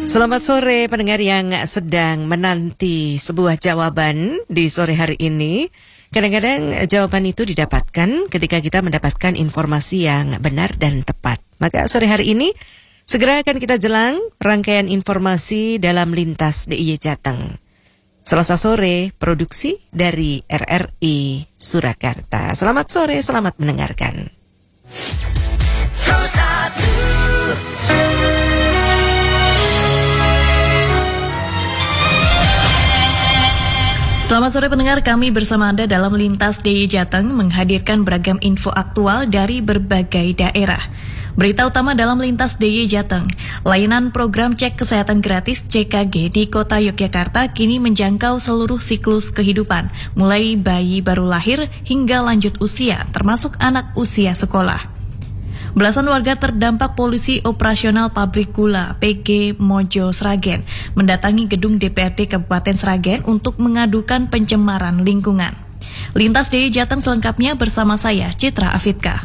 Selamat sore pendengar yang sedang menanti sebuah jawaban di sore hari ini. Kadang-kadang jawaban itu didapatkan ketika kita mendapatkan informasi yang benar dan tepat. Maka sore hari ini segera akan kita jelang rangkaian informasi dalam Lintas DIY Jateng. Selasa sore, produksi dari RRI Surakarta. Selamat sore, selamat mendengarkan. Selamat sore pendengar, kami bersama Anda dalam Lintas DIY Jateng menghadirkan beragam info aktual dari berbagai daerah. Berita utama dalam Lintas DIY Jateng, layanan program cek kesehatan gratis CKG di Kota Yogyakarta kini menjangkau seluruh siklus kehidupan, mulai bayi baru lahir hingga lanjut usia, termasuk anak usia sekolah. Belasan warga terdampak polusi operasional pabrik gula PG Mojo Sragen mendatangi gedung DPRD Kabupaten Sragen untuk mengadukan pencemaran lingkungan. Lintas DIY Jateng selengkapnya bersama saya, Citra Afidka.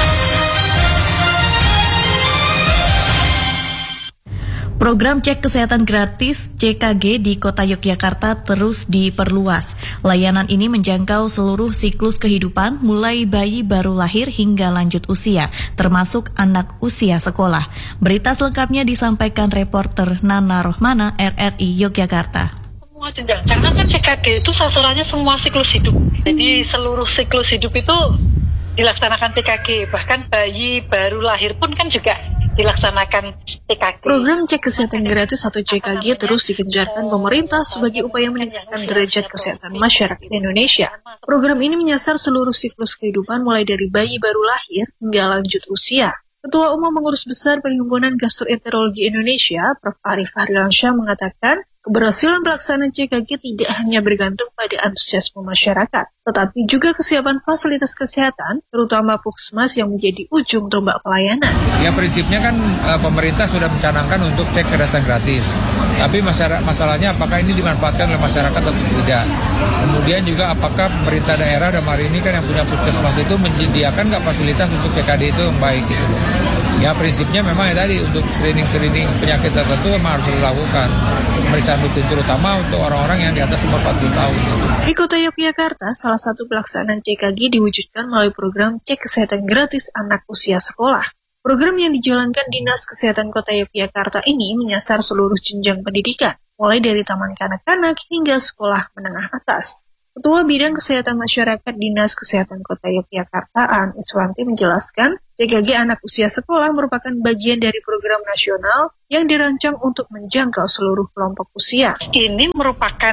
Program cek kesehatan gratis CKG di Kota Yogyakarta terus diperluas. Layanan ini menjangkau seluruh siklus kehidupan, mulai bayi baru lahir hingga lanjut usia, termasuk anak usia sekolah. Berita selengkapnya disampaikan reporter Nana Rohmana, RRI Yogyakarta. Semua jenjang, karena kan CKG itu sasarannya semua siklus hidup. Jadi seluruh siklus hidup itu dilaksanakan CKG, bahkan bayi baru lahir pun kan juga dilaksanakan CKG. Program cek kesehatan gratis atau CKG terus digencarkan pemerintah sebagai upaya meningkatkan derajat kesehatan masyarakat Indonesia. Program ini menyasar seluruh siklus kehidupan mulai dari bayi baru lahir hingga lanjut usia. Ketua Umum Pengurus Besar Perhimpunan Gastroenterologi Indonesia, Prof. Arif Harilansyah mengatakan, keberhasilan pelaksanaan CKG tidak hanya bergantung pada antusiasme masyarakat, tetapi juga kesiapan fasilitas kesehatan, terutama puskesmas yang menjadi ujung tombak pelayanan. Ya prinsipnya kan pemerintah sudah mencanangkan untuk cek kesehatan gratis. Tapi masalahnya apakah ini dimanfaatkan oleh masyarakat atau tidak. Kemudian juga apakah pemerintah daerah dan hari ini kan yang punya puskesmas itu menyediakan nggak fasilitas untuk CKD itu yang baik gitu. Ya prinsipnya memang ya tadi untuk screening penyakit tertentu memang harus dilakukan. Pemeriksaan rutin terutama untuk orang-orang yang di atas umur 40 tahun. Di Kota Yogyakarta, salah satu pelaksanaan CKG diwujudkan melalui program cek kesehatan gratis anak usia sekolah. Program yang dijalankan Dinas Kesehatan Kota Yogyakarta ini menyasar seluruh jenjang pendidikan, mulai dari taman kanak-kanak hingga sekolah menengah atas. Ketua Bidang Kesehatan Masyarakat Dinas Kesehatan Kota Yogyakarta, Aan Iswanti menjelaskan, CKG anak usia sekolah merupakan bagian dari program nasional yang dirancang untuk menjangkau seluruh kelompok usia. Ini merupakan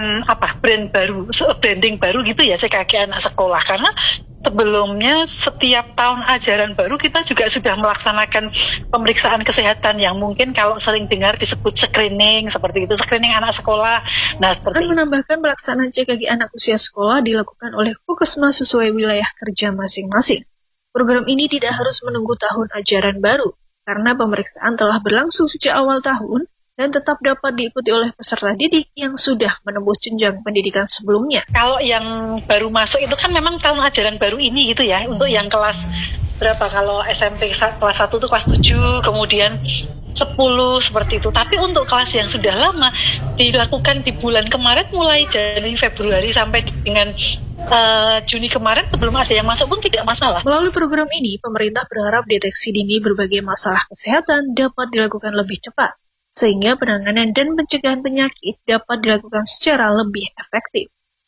branding baru gitu ya CKG anak sekolah, karena sebelumnya setiap tahun ajaran baru kita juga sudah melaksanakan pemeriksaan kesehatan yang mungkin kalau sering dengar disebut screening, seperti itu, screening anak sekolah. Nah, seperti itu. Menambahkan pelaksanaan CKG anak usia sekolah dilakukan oleh puskesmas sesuai wilayah kerja masing-masing. Program ini tidak harus menunggu tahun ajaran baru, karena pemeriksaan telah berlangsung sejak awal tahun dan tetap dapat diikuti oleh peserta didik yang sudah menembus jenjang pendidikan sebelumnya. Kalau yang baru masuk itu kan memang tahun ajaran baru ini gitu ya, untuk yang kelas berapa, kalau SMP kelas 1 itu kelas 7, kemudian 10 seperti itu. Tapi untuk kelas yang sudah lama dilakukan di bulan kemarin, mulai Januari, Februari sampai dengan Juni kemarin, sebelum ada yang masuk pun tidak masalah. Melalui program ini, pemerintah berharap deteksi dini berbagai masalah kesehatan dapat dilakukan lebih cepat, sehingga penanganan dan pencegahan penyakit dapat dilakukan secara lebih efektif.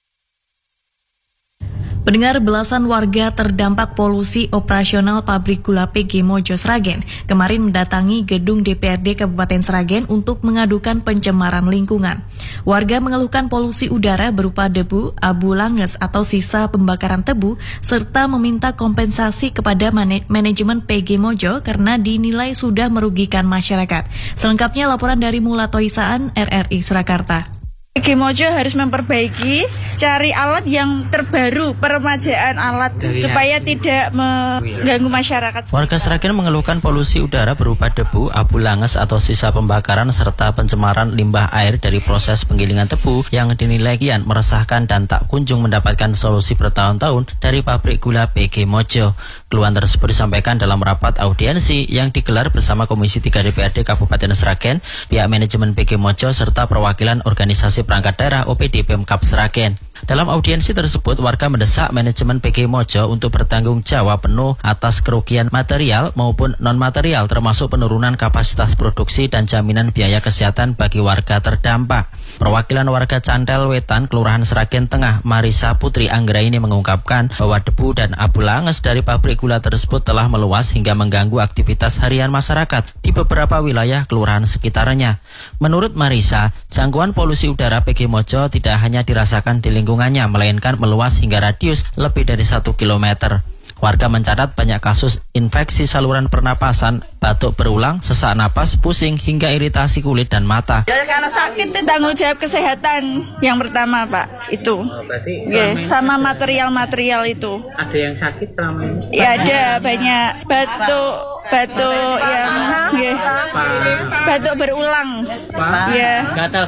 Pendengar, belasan warga terdampak polusi operasional pabrik gula PG Mojo Sragen kemarin mendatangi gedung DPRD Kabupaten Sragen untuk mengadukan pencemaran lingkungan. Warga mengeluhkan polusi udara berupa debu, abu langes atau sisa pembakaran tebu, serta meminta kompensasi kepada manajemen PG Mojo karena dinilai sudah merugikan masyarakat. Selengkapnya laporan dari Mula Toisaan, RRI Surakarta. PG Mojo harus memperbaiki, cari alat yang terbaru, peremajaan alat supaya tidak mengganggu masyarakat. Warga Sragen mengeluhkan polusi udara berupa debu, abu langes atau sisa pembakaran serta pencemaran limbah air dari proses penggilingan tebu yang dinilai kian meresahkan dan tak kunjung mendapatkan solusi bertahun-tahun dari pabrik gula PG Mojo. Keluhan tersebut disampaikan dalam rapat audiensi yang digelar bersama Komisi 3 DPRD Kabupaten Sragen, pihak manajemen PG Mojo, serta perwakilan organisasi perangkat daerah OPD Pemkab Sragen. Dalam audiensi tersebut, warga mendesak manajemen PG Mojo untuk bertanggung jawab penuh atas kerugian material maupun non-material, termasuk penurunan kapasitas produksi dan jaminan biaya kesehatan bagi warga terdampak. Perwakilan warga Cantel Wetan, Kelurahan Sragen Tengah, Marisa Putri Anggraini mengungkapkan bahwa debu dan abu langes dari pabrik gula tersebut telah meluas hingga mengganggu aktivitas harian masyarakat di beberapa wilayah kelurahan sekitarnya. Menurut Marisa, jangkauan polusi udara PG Mojo tidak hanya dirasakan di lingkungannya, melainkan meluas hingga radius lebih dari 1 kilometer. Warga mencatat banyak kasus infeksi saluran pernapasan, batuk berulang, sesak napas, pusing, hingga iritasi kulit dan mata. Karena sakit itu tanggung jawab kesehatan yang pertama, Pak. Itu. Sama material-material itu. Ada yang sakit selama ini? Ya ada banyak batuk yang batuk berulang. Ya.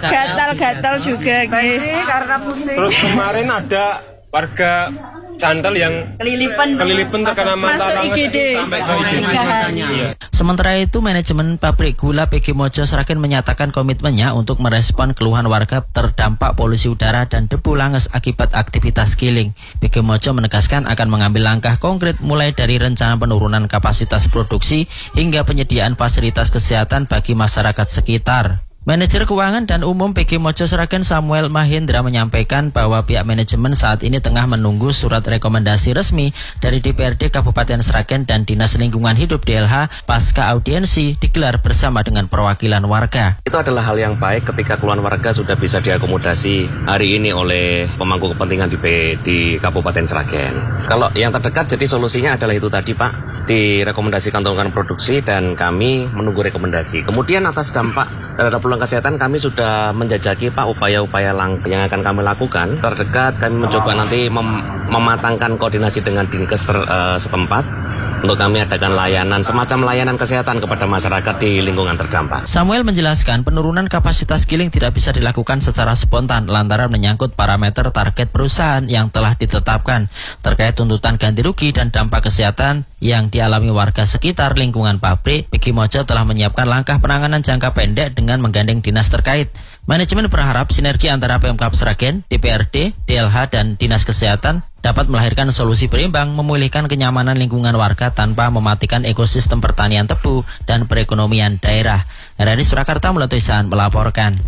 Gatal juga. Karena pusing. Terus kemarin ada warga Cantel yang kelilipan terkena mata langes sampai ke IGD. Sementara itu, manajemen pabrik gula PG Mojo Sragen menyatakan komitmennya untuk merespon keluhan warga terdampak polusi udara dan debu langes akibat aktivitas giling. PG Mojo menegaskan akan mengambil langkah konkret mulai dari rencana penurunan kapasitas produksi hingga penyediaan fasilitas kesehatan bagi masyarakat sekitar. Manajer Keuangan dan Umum PG Mojo Sragen Samuel Mahendra menyampaikan bahwa pihak manajemen saat ini tengah menunggu surat rekomendasi resmi dari DPRD Kabupaten Sragen dan Dinas Lingkungan Hidup DLH pasca audiensi digelar bersama dengan perwakilan warga. Itu adalah hal yang baik ketika keluhan warga sudah bisa diakomodasi hari ini oleh pemangku kepentingan di Kabupaten Sragen. Kalau yang terdekat jadi solusinya adalah itu tadi Pak, direkomendasi kantongkan produksi dan kami menunggu rekomendasi. Kemudian atas dampak terhadap kesehatan kami sudah menjajaki Pak upaya-upaya yang akan kami lakukan. Terdekat kami mencoba nanti mematangkan koordinasi dengan dinkes setempat untuk kami adakan layanan, semacam layanan kesehatan kepada masyarakat di lingkungan terdampak. Samuel menjelaskan penurunan kapasitas giling tidak bisa dilakukan secara spontan lantaran menyangkut parameter target perusahaan yang telah ditetapkan terkait tuntutan ganti rugi dan dampak kesehatan yang dialami warga sekitar lingkungan pabrik. PG Mojo telah menyiapkan langkah penanganan jangka pendek dengan menggandeng dinas terkait. Manajemen berharap sinergi antara Pemkab Sragen, DPRD, DLH, dan Dinas Kesehatan dapat melahirkan solusi berimbang memulihkan kenyamanan lingkungan warga tanpa mematikan ekosistem pertanian tebu dan perekonomian daerah. RRI Surakarta melalui Tulisan melaporkan.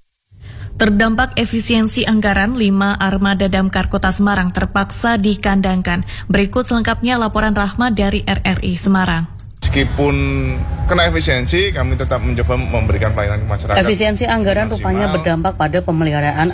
Terdampak efisiensi anggaran, 5 armada damkar Kota Semarang terpaksa dikandangkan. Berikut selengkapnya laporan Rahma dari RRI Semarang. Meskipun kena efisiensi, kami tetap mencoba memberikan pelayanan ke masyarakat. Efisiensi anggaran rupanya berdampak pada pemeliharaan